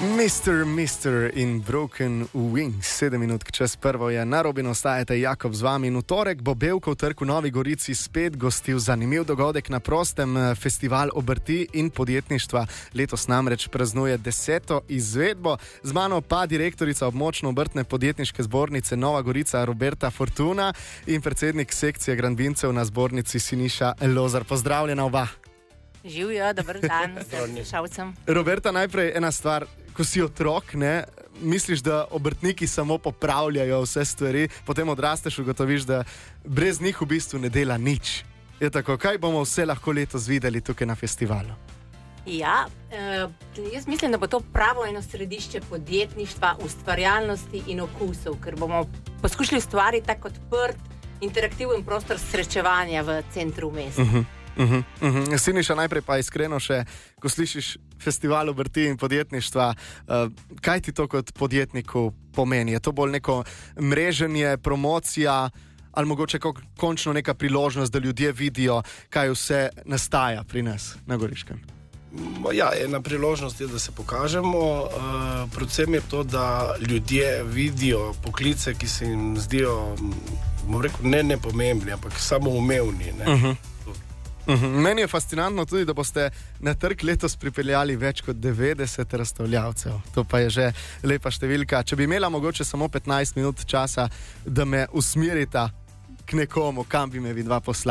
Mister in Broken Wings, 7 minut čez prvo je na Robinu, ostajate Jakob z vami. In v torek bo Bevkov trg v Novi Gorici spet gostil zanimiv dogodek na prostem, festival obrti in podjetništva. Letos namreč praznuje 10. izvedbo. Z mano pa direktorica območno obrtne podjetniške zbornice Nova Gorica Roberta Fortuna in predsednik sekcije Gradbincev na zbornici Siniša Lozar. Pozdravljena oba. Živijo, dober dan, poslušalcem. Roberta, najprej ena stvar. Ko si otrok, ne, misliš, da obrtniki samo popravljajo vse stvari, potem odrasteš, ugotoviš, da brez njih v bistvu ne dela nič. Je tako, kaj bomo vse lahko letos videli tukaj na festivalu? Ja, jaz mislim, da bo to pravo eno središče podjetništva, ustvarjalnosti in okusov, ker bomo poskušali ustvariti tak odprt, interaktiven prostor srečevanja v centru mesta. Siniša, najprej pa iskreno še, ko slišiš festival obrti in podjetništva, kaj ti to kot podjetniku pomeni? Je to bolj neko mreženje, promocija ali mogoče končno neka priložnost, da ljudje vidijo, kaj vse nastaja pri nas na Goriškem? Ja, ena priložnost je, da se pokažemo. Predvsem je to, da ljudje vidijo poklice, ki se jim zdijo, bom rekel, ne nepomembni, ampak samoumevni. Meni je fascinantno tudi, da boste na trg letos pripeljali več kot 90 razstavljavcev. To pa je že lepa številka. Če bi imela mogoče samo 15 minut časa, da me usmerita k nekomu, kam bi me vidva poslala.